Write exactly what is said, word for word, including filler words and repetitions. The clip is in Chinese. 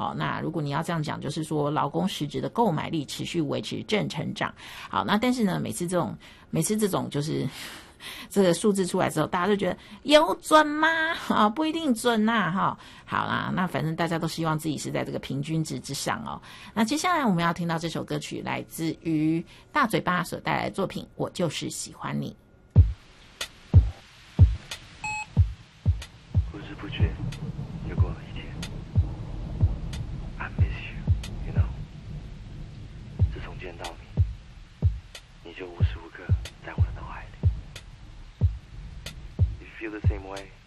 好，那如果你要这样讲，就是说劳工实质的购买力持续维持正成长。好，那但是呢，每次这种每次这种就是这个数字出来之后，大家就觉得有准吗？啊，不一定准呐、啊，哈。好啦，那反正大家都希望自己是在这个平均值之上哦。那接下来我们要听到这首歌曲，来自于大嘴巴所带来的作品《我就是喜欢你》。 不知不觉又过了一天 I miss you, you know 自从见到你，你就无时无刻在我的脑海里。 You feel the same way?